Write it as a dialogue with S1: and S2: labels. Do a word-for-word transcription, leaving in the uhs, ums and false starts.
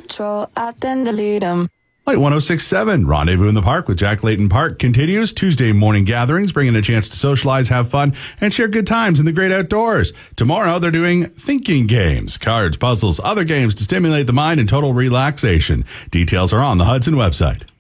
S1: control, I then delete them.
S2: Light one oh six point seven, Rendezvous in the Park with Jack Layton Park continues. Tuesday morning gatherings, bringing a chance to socialize, have fun, and share good times in the great outdoors. Tomorrow, they're doing thinking games, cards, puzzles, other games to stimulate the mind and total relaxation. Details are on the Hudson website.